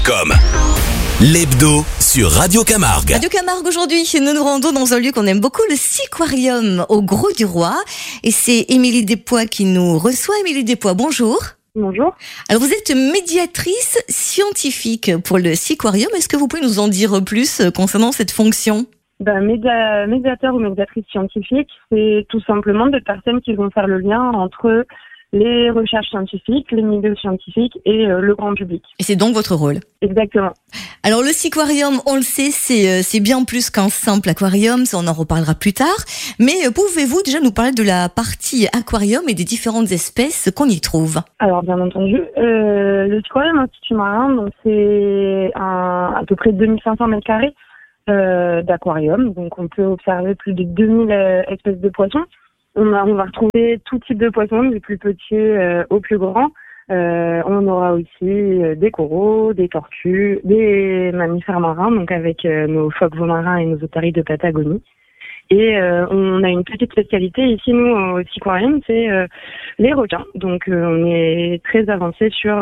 Comme l'hebdo sur Radio Camargue. Radio Camargue, aujourd'hui, nous nous rendons dans un lieu qu'on aime beaucoup, le Siquarium au Grau du Roi. Et c'est Émilie Despois qui nous reçoit. Émilie Despois, bonjour. Bonjour. Alors, vous êtes médiatrice scientifique pour le Siquarium. Est-ce que vous pouvez nous en dire plus concernant cette fonction ? Médiateur ou médiatrice scientifique, c'est tout simplement des personnes qui vont faire le lien entre les recherches scientifiques, les milieux scientifiques et le grand public. Et c'est donc votre rôle ? Exactement. Alors le Siquarium, on le sait, c'est bien plus qu'un simple aquarium, ça on en reparlera plus tard. Mais pouvez-vous déjà nous parler de la partie aquarium et des différentes espèces qu'on y trouve ? Alors bien entendu, le Siquarium Institut Marin, donc c'est à peu près 2500 mètres carrés d'aquarium. Donc on peut observer plus de 2000 espèces de poissons. On va retrouver tout type de poissons, du plus petit au plus grand. On aura aussi des coraux, des tortues, des mammifères marins, donc avec nos phoques marins et nos otaries de Patagonie. Et on a une petite spécialité ici, nous, au Siquarium, c'est les requins. Donc on est très avancé sur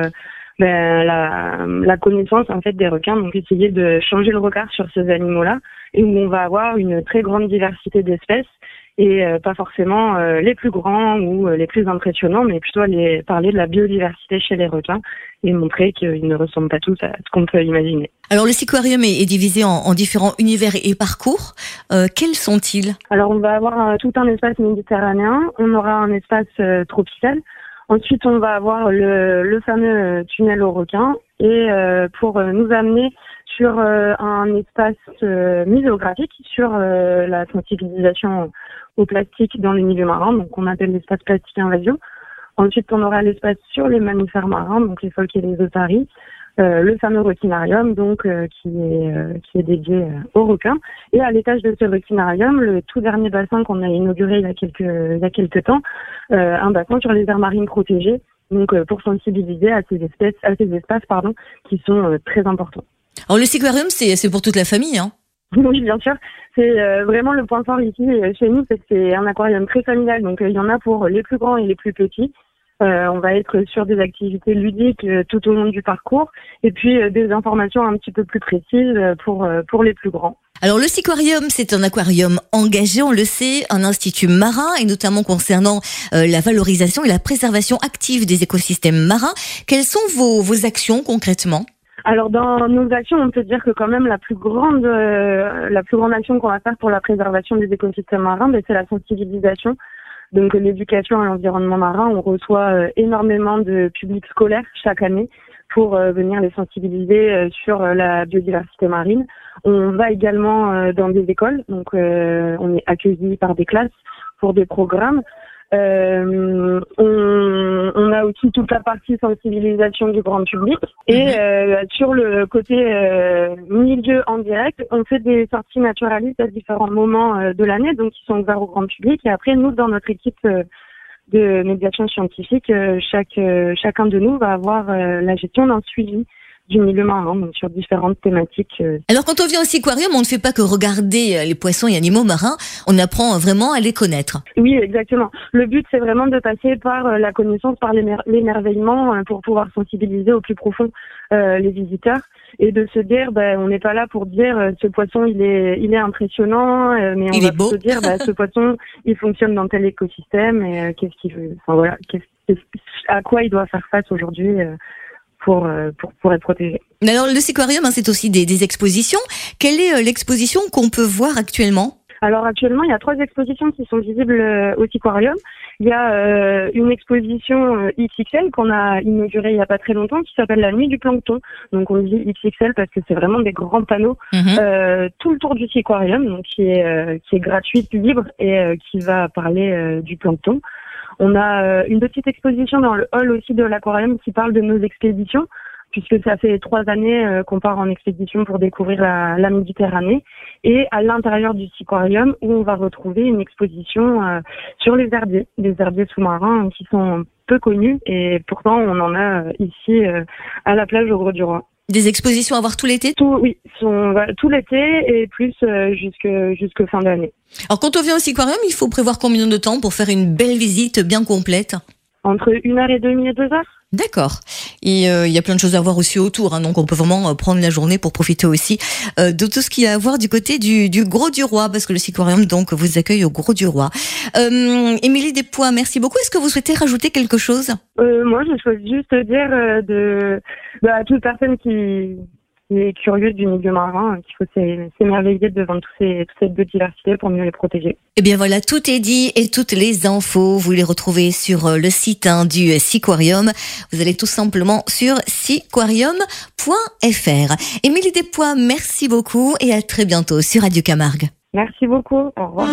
la connaissance en fait des requins, donc essayer de changer le regard sur ces animaux-là, et où on va avoir une très grande diversité d'espèces. Et pas forcément les plus grands ou les plus impressionnants, mais plutôt parler de la biodiversité chez les requins et montrer qu'ils ne ressemblent pas tous à ce qu'on peut imaginer. Alors le Siquarium est divisé en différents univers et parcours. Quels sont-ils ? Alors on va avoir tout un espace méditerranéen, on aura un espace tropical. Ensuite on va avoir le fameux tunnel aux requins et pour nous amener sur un espace muséographique sur la sensibilisation au plastique dans les milieux marins, donc on appelle l'espace plastique invasion. Ensuite, on aura l'espace sur les mammifères marins, donc les phoques et les otaries, le fameux requinarium, donc qui est dédié aux requins. Et à l'étage de ce requinarium, le tout dernier bassin qu'on a inauguré il y a quelques temps, un bassin sur les aires marines protégées, donc pour sensibiliser à ces espaces qui sont très importants. Alors le Siquarium, c'est pour toute la famille, hein ? Oui, bien sûr. C'est vraiment le point fort ici chez nous, c'est que c'est un aquarium très familial. Donc il y en a pour les plus grands et les plus petits. On va être sur des activités ludiques tout au long du parcours, et puis des informations un petit peu plus précises pour les plus grands. Alors le Siquarium, c'est un aquarium engagé, on le sait, un institut marin, et notamment concernant la valorisation et la préservation active des écosystèmes marins. Quelles sont vos actions concrètement ? Alors dans nos actions, on peut dire que quand même la plus grande action qu'on va faire pour la préservation des écosystèmes marins, c'est la sensibilisation. Donc l'éducation à l'environnement marin, on reçoit énormément de publics scolaires chaque année pour venir les sensibiliser sur la biodiversité marine. On va également dans des écoles, donc on est accueillis par des classes pour des programmes. On a aussi toute la partie sensibilisation du grand public et sur le côté milieu en direct, on fait des sorties naturalistes à différents moments de l'année, donc qui sont ouverts au grand public. Et après, nous, dans notre équipe de médiation scientifique, chacun de nous va avoir la gestion d'un suivi du milieu marin, donc sur différentes thématiques. Alors quand on vient au Siquarium, on ne fait pas que regarder les poissons et animaux marins, on apprend vraiment à les connaître. Oui, exactement. Le but, c'est vraiment de passer par la connaissance, par l'émerveillement, pour pouvoir sensibiliser au plus profond les visiteurs, et de se dire, on n'est pas là pour dire ce poisson il est impressionnant, mais on va plutôt dire ce poisson il fonctionne dans tel écosystème et qu'est-ce qu'il veut, à quoi il doit faire face aujourd'hui. Pour être protégé. Alors le Siquarium, c'est aussi des expositions. Quelle est l'exposition qu'on peut voir actuellement ? Alors actuellement, il y a 3 expositions qui sont visibles au Siquarium. Il y a une exposition XXL qu'on a inaugurée il n'y a pas très longtemps qui s'appelle la Nuit du Plancton. Donc on dit XXL parce que c'est vraiment des grands panneaux tout le tour du Siquarium, donc qui est gratuite, libre et qui va parler du plancton. On a une petite exposition dans le hall aussi de l'aquarium qui parle de nos expéditions, puisque ça fait 3 années qu'on part en expédition pour découvrir la Méditerranée. Et à l'intérieur du Siquarium, où on va retrouver une exposition sur les herbiers sous-marins qui sont peu connus, et pourtant on en a ici à la plage au Grau du Roi. Des expositions à voir tout l'été ? Oui, tout l'été et plus jusque fin d'année. Alors quand on vient au Siquarium, il faut prévoir combien de temps pour faire une belle visite bien complète ? Entre 1h30 et 2h. D'accord. Et il y a plein de choses à voir aussi autour, hein, donc on peut vraiment prendre la journée pour profiter aussi de tout ce qu'il y a à voir du côté du Gros du Roi, parce que le Siquarium donc vous accueille au Gros du Roi. Émilie Despois, merci beaucoup. Est-ce que vous souhaitez rajouter quelque chose? Moi, je souhaite juste dire à toute personne qui est curieuse du milieu marin qu'il faut s'émerveiller devant toute cette biodiversité pour mieux les protéger. Eh bien voilà, tout est dit et toutes les infos, vous les retrouvez sur le site du Siquarium. Vous allez tout simplement sur siquarium.fr. Émilie Despois, merci beaucoup et à très bientôt sur Radio Camargue. Merci beaucoup. Au revoir.